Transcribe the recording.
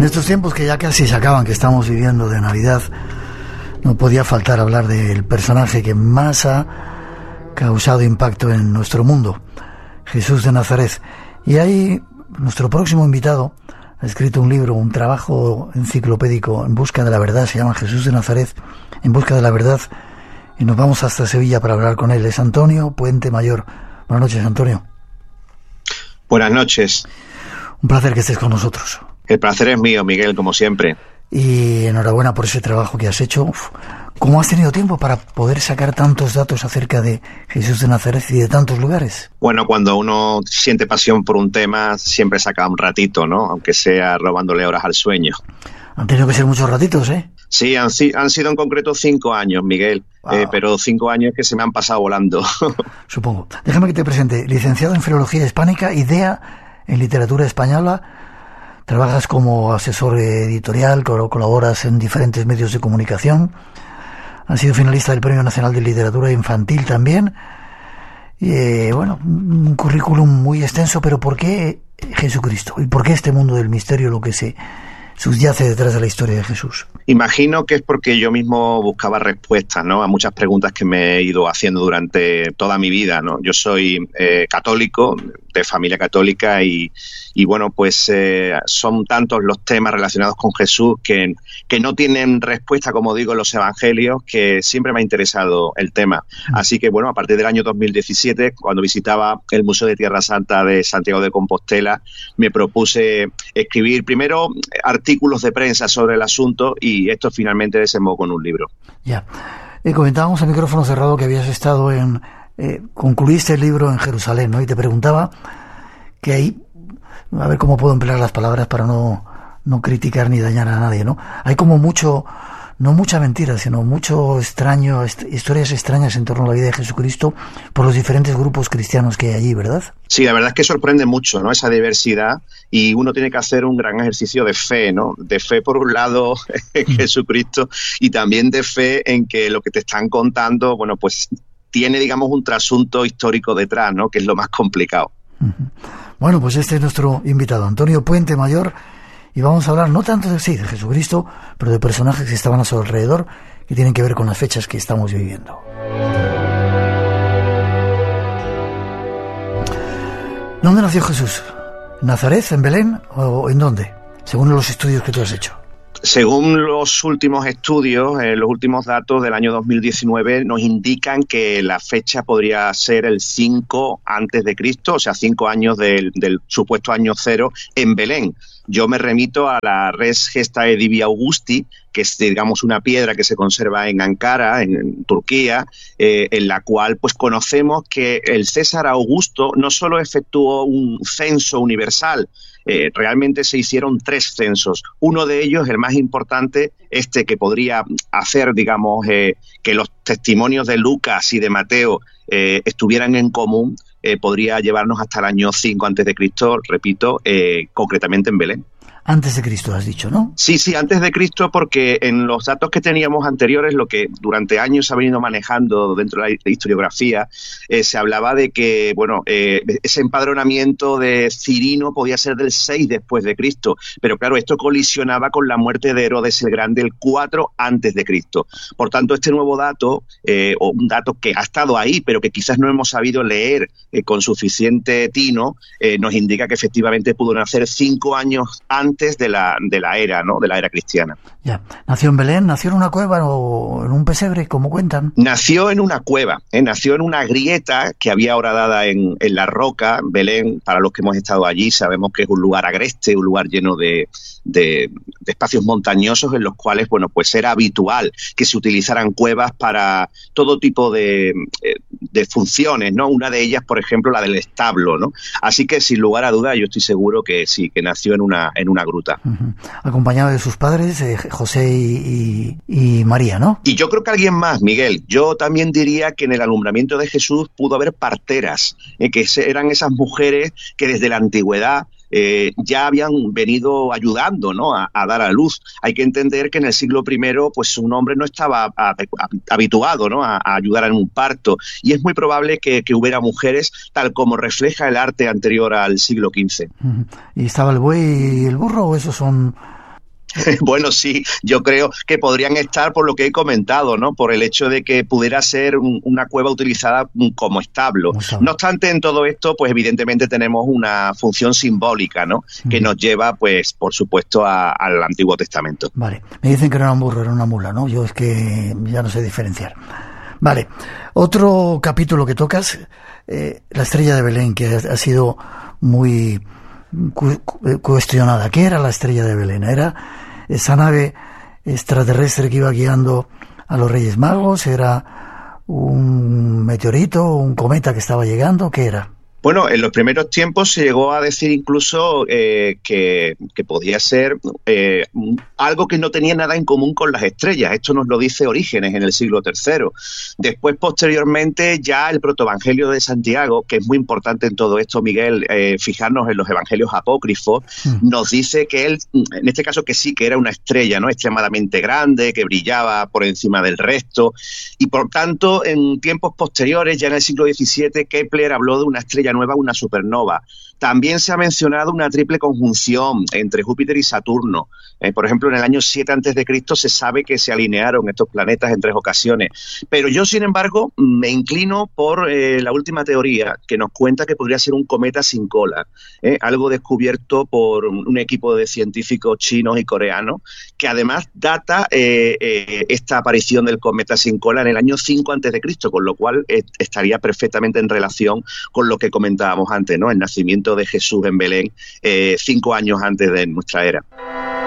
En estos tiempos que ya casi se acaban, que estamos viviendo de Navidad, no podía faltar hablar del personaje que más ha causado impacto en nuestro mundo, Jesús de Nazaret. Y ahí nuestro próximo invitado ha escrito un libro, un trabajo enciclopédico en busca de la verdad, se llama Jesús de Nazaret, en busca de la verdad, y nos vamos hasta Sevilla para hablar con él. Es Antonio Puente Mayor. Buenas noches, Antonio. Buenas noches. Un placer que estés con nosotros. El placer es mío, Miguel, como siempre. Y enhorabuena por ese trabajo que has hecho. ¿Cómo has tenido tiempo para poder sacar tantos datos acerca de Jesús de Nazaret y de tantos lugares? Bueno, cuando uno siente pasión por un tema, siempre saca un ratito, ¿no? Aunque sea robándole horas al sueño. Han tenido que ser muchos ratitos, ¿eh? Sí, han sido en concreto 5 años, Miguel. Wow. Pero 5 años que se me han pasado volando. Supongo. Déjame que te presente. Licenciado en Filología Hispánica, idea en Literatura Española. Trabajas como asesor editorial, colaboras en diferentes medios de comunicación. Has sido finalista del Premio Nacional de Literatura Infantil también. Bueno, un currículum muy extenso, pero ¿por qué Jesucristo? ¿Y por qué este mundo del misterio, lo que se subyace detrás de la historia de Jesús? Imagino que es porque yo mismo buscaba respuestas, ¿no?, a muchas preguntas que me he ido haciendo durante toda mi vida, ¿no? Yo soy católico, de familia católica, y bueno, pues son tantos los temas relacionados con Jesús que no tienen respuesta, como digo, en los evangelios, que siempre me ha interesado el tema. Así que bueno, a partir del año 2017, cuando visitaba el Museo de Tierra Santa de Santiago de Compostela, me propuse escribir primero artículos de prensa sobre el asunto, y esto finalmente desembocó en un libro. Ya. Comentábamos a micrófono cerrado que habías estado concluiste el libro en Jerusalén, ¿no? Y te preguntaba que ahí, a ver cómo puedo emplear las palabras para no criticar ni dañar a nadie, ¿no? Hay como no mucha mentira, sino mucho extraño, historias extrañas en torno a la vida de Jesucristo por los diferentes grupos cristianos que hay allí, ¿verdad? Sí, la verdad es que sorprende mucho, ¿no?, esa diversidad, y uno tiene que hacer un gran ejercicio de fe, ¿no? De fe, por un lado, en Jesucristo, y también de fe en que lo que te están contando, bueno, pues tiene, digamos, un trasunto histórico detrás, ¿no?, que es lo más complicado. Bueno, pues este es nuestro invitado, Antonio Puente Mayor, y vamos a hablar no tanto de Jesucristo, pero de personajes que estaban a su alrededor, que tienen que ver con las fechas que estamos viviendo. ¿Dónde nació Jesús? ¿En Nazaret, en Belén o en dónde? Según los estudios que tú has hecho. Según los últimos estudios, los últimos datos del año 2019 nos indican que la fecha podría ser el 5 antes de Cristo, o sea, 5 años del supuesto año cero en Belén. Yo me remito a la Res Gestae Divi Augusti, que es, digamos, una piedra que se conserva en Ankara, en Turquía, en la cual pues conocemos que el César Augusto no solo efectuó un censo universal, realmente se hicieron 3 censos. Uno de ellos, el más importante, que podría hacer, digamos, que los testimonios de Lucas y de Mateo estuvieran en común, podría llevarnos hasta el año 5 antes de Cristo, repito, concretamente en Belén. Antes de Cristo has dicho, ¿no? Sí, antes de Cristo, porque en los datos que teníamos anteriores, lo que durante años se ha venido manejando dentro de la historiografía, se hablaba de que, bueno, ese empadronamiento de Cirino podía ser del 6 después de Cristo, pero claro, esto colisionaba con la muerte de Herodes el Grande el 4 antes de Cristo. Por tanto, este nuevo dato, o un dato que ha estado ahí, pero que quizás no hemos sabido leer con suficiente tino, nos indica que efectivamente pudo nacer 5 años antes de la era, ¿no?, de la era cristiana. Ya. ¿Nació en Belén? ¿Nació en una cueva o en un pesebre, como cuentan? Nació en una cueva, nació en una grieta que había horadada en la roca. Belén, para los que hemos estado allí, sabemos que es un lugar agreste, un lugar lleno de espacios montañosos en los cuales, bueno, pues era habitual que se utilizaran cuevas para todo tipo de funciones, ¿no? Una de ellas, por ejemplo, la del establo, ¿no? Así que, sin lugar a duda, yo estoy seguro que sí, que nació en una gruta. Uh-huh. Acompañado de sus padres, José y María, ¿no? Y yo creo que alguien más, Miguel. Yo también diría que en el alumbramiento de Jesús pudo haber parteras, que eran esas mujeres que desde la antigüedad ya habían venido ayudando, ¿no?, a dar a luz. Hay que entender que en el siglo I, pues un hombre no estaba habituado, ¿no?, a ayudar en un parto, y es muy probable que hubiera mujeres, tal como refleja el arte anterior al siglo XV. ¿Y estaba el buey y el burro, o esos son Bueno, sí, yo creo que podrían estar por lo que he comentado, ¿no? Por el hecho de que pudiera ser una cueva utilizada como establo. No obstante, en todo esto, pues evidentemente tenemos una función simbólica, ¿no? Que nos lleva, pues, por supuesto, al Antiguo Testamento. Vale, me dicen que no era un burro, era una mula, ¿no? Yo es que ya no sé diferenciar. Vale, otro capítulo que tocas, la estrella de Belén, que ha sido muy cuestionada. ¿Qué era la estrella de Belén? ¿Era esa nave extraterrestre que iba guiando a los Reyes Magos? ¿Era un meteorito, un cometa que estaba llegando? ¿Qué era? Bueno, en los primeros tiempos se llegó a decir incluso que podía ser algo que no tenía nada en común con las estrellas. Esto nos lo dice Orígenes en el siglo III. Después, posteriormente, ya el protoevangelio de Santiago, que es muy importante en todo esto, Miguel, fijarnos en los evangelios apócrifos, nos dice que él, en este caso que sí, que era una estrella, ¿no? Extremadamente grande, que brillaba por encima del resto. Y por tanto, en tiempos posteriores, ya en el siglo XVII, Kepler habló de una estrella nueva, una supernova. También se ha mencionado una triple conjunción entre Júpiter y Saturno. Por ejemplo, en el año 7 a.C. se sabe que se alinearon estos planetas en 3 ocasiones. Pero yo, sin embargo, me inclino por la última teoría, que nos cuenta que podría ser un cometa sin cola. Algo descubierto por un equipo de científicos chinos y coreanos, que además data esta aparición del cometa sin cola en el año 5 a.C., con lo cual estaría perfectamente en relación con lo que comentábamos antes, ¿no? El nacimiento de Jesús en Belén 5 años antes de nuestra era.